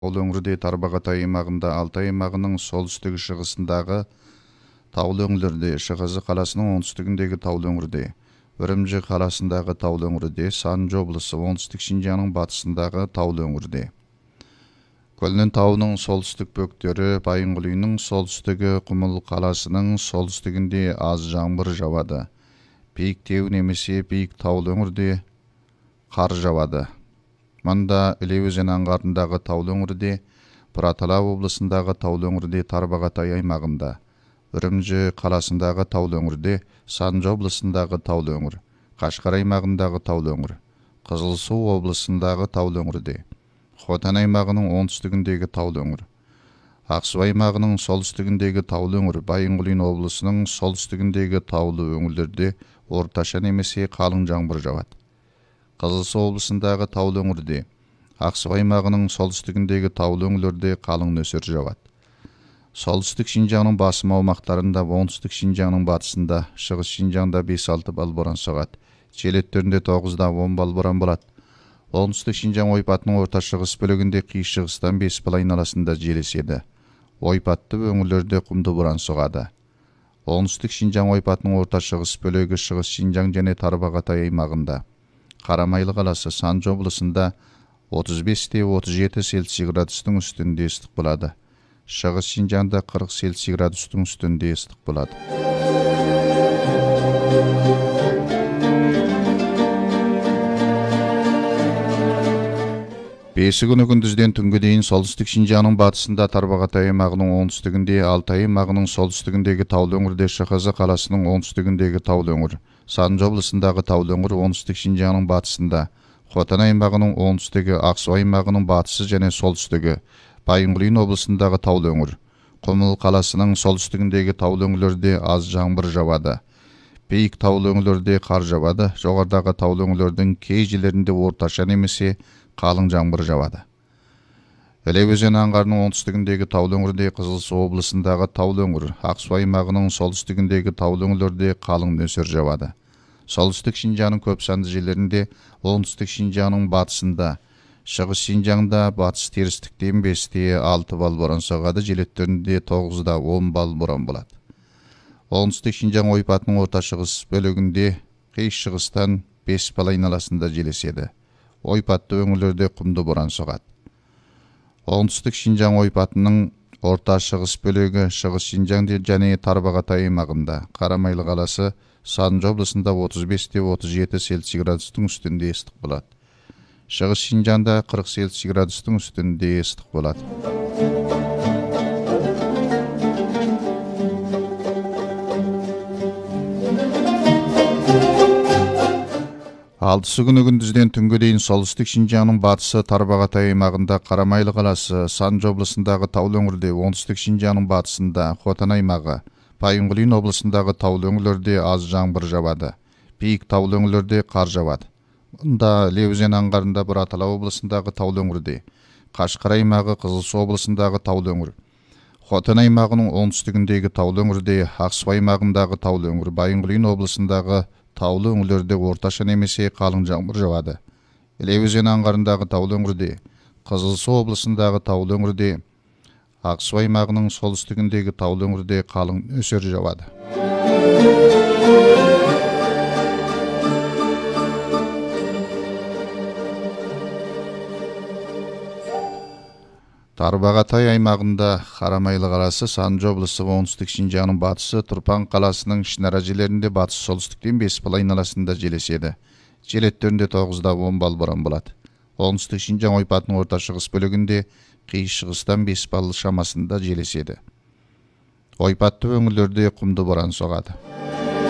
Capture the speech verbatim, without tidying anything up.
Таулы өңірде Тарбағатай аймағында, Алтай аймағының солтүстігі шығысындағы таулы өңірлерде, Шығызы қаласының оңтүстігіндегі таулы өңірде, Үрімжі қаласындағы таулы өңірде, Санжы облысы оңтүстік Шинжаңның батысындағы таулы өңірде. Көлнен тауының солтүстік бөктері, Байынғұлының солтүстігі, Құмыл қаласының солтүстігінде аз жаңбыр жауады. Биіктеу немесе биік таулы өңірде қар жауады. Мында Іле өзен аңғарындағы таулы өңірде, Бұратала облысындағы таулы өңірде, Тарбағатай аймағында, Үрімжі қаласындағы таулы өңірде, Санжы облысындағы таулы өңір, Қашқар аймағындағы таулы өңір, Қызылсу облысындағы таулы өңірде, Хотан аймағының оңтүстігіндегі таулы өңір, Ақсу аймағының солтүстігіндегі таулы өңір, Байынғұлин облысының солтүстігіндегі таулы өңірлерде орташа немесе қалың жаңбыр жауады. Қызылсу облысындағы таулы өңірде, Ақсу аймағының солтүстігіндегі таулы өңірлерде қалың нөсер жауады. Солтүстік Шинжаңның басым аумақтарында, оңтүстік Шинжаңның батысында, шығыс Шинжаңда бес алты балл боран соғады. Жел екпіні тоғыздан он балл боран болады. Оңтүстік Шинжаң ойпатының орта шығыс бөлігінде қиыс шығыстан бес балл айналасында жел еседі. Ойпатты өңірлерде құмды боран соғады. Оңтүстік Шинжаң ойпатының орта шығыс бөлігі шығыс Шинжаң және Тарбағатай аймағында, Қарамайлы қаласы Санжы облысында отыз бестен отыз жеті Цельсий градустың үстінде ыстық болады. Шығыс Шинжаңда қырық Цельсий градустың үстінде ыстық болады. Бесі күні күндізден түнге дейін солтүстік Шинжаңның батысында, Тарбағатай аймағының оңтүстігінде, Алтай аймағының солтүстігіндегі таулы өңірде, Шығызы қаласының оңтүстігіндегі таулы өңір, Санжы облысындағы таулы өңір, оңтүстік Шинжаңның батысында, Хотан аймағының оңтүстігі, Ақсу аймағының батысы және солтүстігі, Байынғұлин облысындағы таулы өңір, Құмыл қаласының солтүстігіндегі таулы өңірлерде аз жаңбыр жауады. Биік таулы өңірлерде қар жауады. Жоғарыдағы таулы өңірлердің кей жерлерінде орташа немесе қалың жаңбыр жауады. Іле өзен аңғарының оңтүстігіндегі таулы өңірде, Қызылсу облысындағы таулы өңір, Ақсу аймағының солтүстігіндегі таулы өңірлерде қалың нөсер жауады. Солтүстік Шинжаңның көп санды жерлерінде, оңтүстік Шинжаңның батысында, Шығыс Шинжаңда батыс терістіктен бестен алты балл боран соғады, жел екпіні тоғыздан он балл боран болады. Оңтүстік Шинжаң ойпатының орта шығыс бөлігінде қиыс шығыстан бес балл айналасында жел еседі. Ойпатты өңірлерде құмды боран соғады. Оңтүстік Шинжаң ойпатының орта шығыс бөлігі Шығыс Шинжаң және Тарбағатай аймағында, Қарамайлы қаласы Санжы облысында отыз бестен отыз жеті Цельсий градустың үстінде ыстық болады. Шығыс Шинжаңда қырық Цельсий градустың үстінде ыстық болады. Алтысы күні күндізден түнге дейін солтүстік Шинжаңның батысы, Тарбағатай аймағында, Қарамайлы қаласы, Санжы облысындағы таулы өңірде, оңтүстік Шинжаңның батысында, Хотан аймағы, Байынғұлин облысындағы таулы өңірлерде аз жаңбыр жауады. Биік таулы өңірлерде қар жауады. Мұнда Іле өзен аңғарында, Бұратала облысындағы таулы өңірде, Қашқар аймағы, Қызылсу облысындағы таулы өңір, Хотан аймағының оңтүстігіндегі таулы өңірде, Ақсу аймағындағы таулы өңір, Байынғұлин облысындағы таулы өңірлерде орташа немесе қалың жаңбыр жауады. Іле өзен аңғарындағы таулы өңірде, Қызылсу облысындағы таулы өңірде, Ақсу аймағының солтүстігіндегі таулы өңірде қалың нөсер жауады. Тарбағатай аймағында, Қарамайлы қаласы, Санжы облысы, оңтүстік Шинжаңның батысы, Тұрпан қаласының ішінара жерлерінде батыс солтүстіктен бес балл айналасында жел еседі. Жел екпіні тоғыздан он балл боран болады. Оңтүстік Шинжаң ойпатының орта шығыс бөлігінде қиыс шығыстан бес балл шамасында жел еседі. Ойпатты өңірлерде құмды боран соғады.